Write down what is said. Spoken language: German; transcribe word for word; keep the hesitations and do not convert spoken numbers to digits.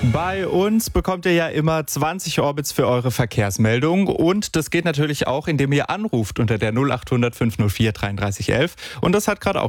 Bei uns bekommt ihr ja immer zwanzig Orbits für eure Verkehrsmeldung und das geht natürlich auch, indem ihr anruft unter der null acht hundert fünfhundertvier dreiunddreißig elf und das hat gerade auch